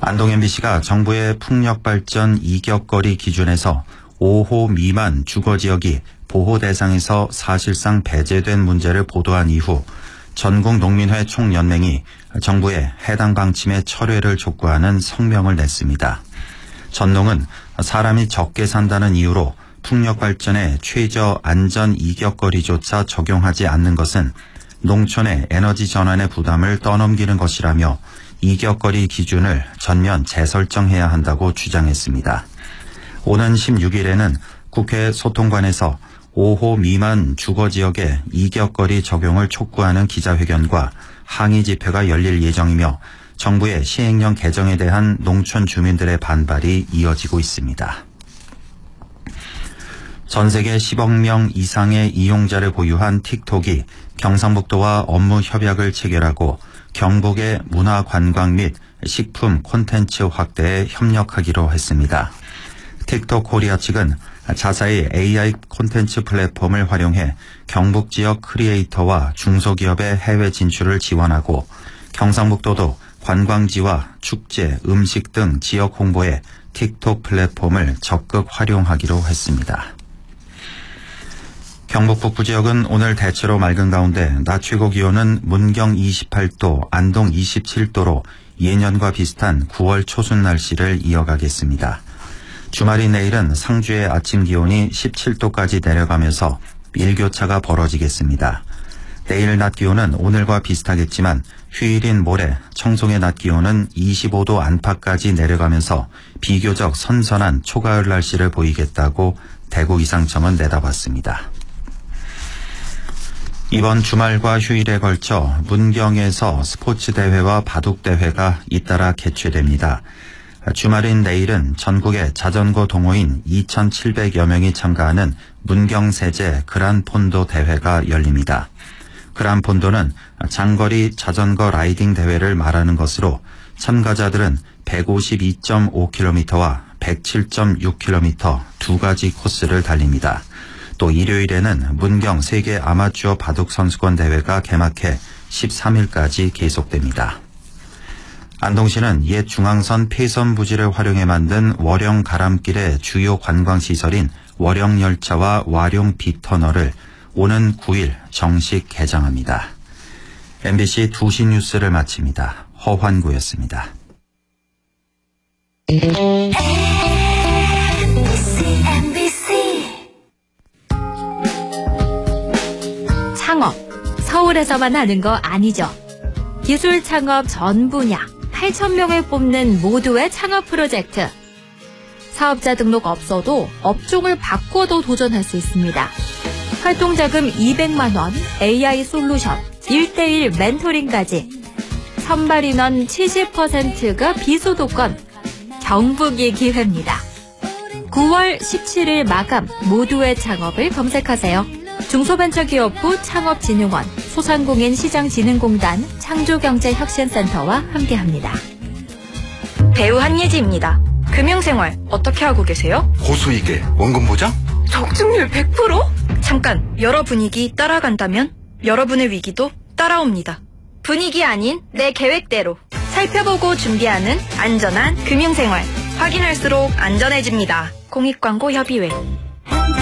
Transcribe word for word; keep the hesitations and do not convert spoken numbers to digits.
안동 엠비씨가 정부의 풍력발전 이격거리 기준에서 오 호 미만 주거지역이 보호 대상에서 사실상 배제된 문제를 보도한 이후 전국농민회 총연맹이 정부에 해당 방침의 철회를 촉구하는 성명을 냈습니다. 전농은 사람이 적게 산다는 이유로 풍력발전에 최저 안전 이격거리조차 적용하지 않는 것은 농촌의 에너지 전환의 부담을 떠넘기는 것이라며 이격거리 기준을 전면 재설정해야 한다고 주장했습니다. 오는 십육 일에는 국회 소통관에서 오 호 미만 주거지역의 이격거리 적용을 촉구하는 기자회견과 항의 집회가 열릴 예정이며 정부의 시행령 개정에 대한 농촌 주민들의 반발이 이어지고 있습니다. 전 세계 십억 명 이상의 이용자를 보유한 틱톡이 경상북도와 업무 협약을 체결하고 경북의 문화 관광 및 식품 콘텐츠 확대에 협력하기로 했습니다. 틱톡 코리아 측은 자사의 에이아이 콘텐츠 플랫폼을 활용해 경북 지역 크리에이터와 중소기업의 해외 진출을 지원하고 경상북도도 관광지와 축제, 음식 등 지역 홍보에 틱톡 플랫폼을 적극 활용하기로 했습니다. 경북 북부 지역은 오늘 대체로 맑은 가운데 낮 최고 기온은 문경 이십팔 도, 안동 이십칠 도로 예년과 비슷한 구월 초순 날씨를 이어가겠습니다. 주말인 내일은 상주의 아침 기온이 십칠 도까지 내려가면서 일교차가 벌어지겠습니다. 내일 낮 기온은 오늘과 비슷하겠지만 휴일인 모레 청송의 낮 기온은 이십오 도 안팎까지 내려가면서 비교적 선선한 초가을 날씨를 보이겠다고 대구 기상청은 내다봤습니다. 이번 주말과 휴일에 걸쳐 문경에서 스포츠 대회와 바둑 대회가 잇따라 개최됩니다. 주말인 내일은 전국의 자전거 동호인 이천칠백여 명이 참가하는 문경세제 그란폰도 대회가 열립니다. 그란폰도는 장거리 자전거 라이딩 대회를 말하는 것으로 참가자들은 백오십이 점 오 킬로미터와 백칠 점 육 킬로미터 두 가지 코스를 달립니다. 또 일요일에는 문경 세계 아마추어 바둑 선수권 대회가 개막해 십삼 일까지 계속됩니다. 안동시는 옛 중앙선 폐선 부지를 활용해 만든 월영 가람길의 주요 관광시설인 월영열차와 와룡 빅터널을 오는 구 일 정식 개장합니다. 엠비씨 두 시 뉴스를 마칩니다. 허환구였습니다. 창업, 서울에서만 하는 거 아니죠. 기술 창업 전 분야 팔천 명을 뽑는 모두의 창업 프로젝트. 사업자 등록 없어도 업종을 바꿔도 도전할 수 있습니다. 활동자금 이백만 원, 에이아이 솔루션, 일 대일 멘토링까지. 선발 인원 칠십 퍼센트가 비수도권. 경북이 기회입니다. 구월 십칠 일 마감 모두의 창업을 검색하세요. 중소벤처기업부 창업진흥원, 소상공인 시장진흥공단, 창조경제혁신센터와 함께합니다. 배우 한예지입니다. 금융생활 어떻게 하고 계세요? 고수익에 원금보장? 적중률 백 퍼센트? 잠깐, 여러 분위기 따라간다면 여러분의 위기도 따라옵니다. 분위기 아닌 내 계획대로 살펴보고 준비하는 안전한 금융생활. 확인할수록 안전해집니다. 공익광고협의회.